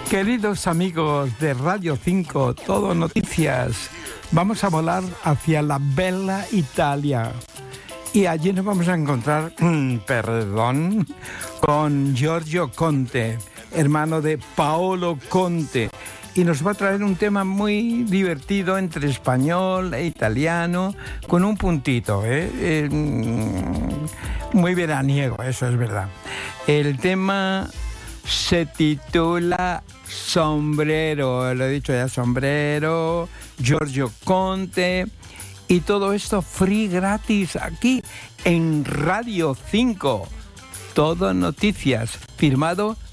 Queridos amigos de Radio 5, Todo Noticias, vamos a volar hacia la bella Italia. Y allí nos vamos a encontrar, con Giorgio Conte, hermano de Paolo Conte. Y nos va a traer un tema muy divertido entre español e italiano, con un puntito, muy veraniego, eso es verdad. El tema se titula Sombrero, lo he dicho ya, Sombrero, Giorgio Conte, y todo esto free gratis aquí en Radio 5. Todo Noticias, firmado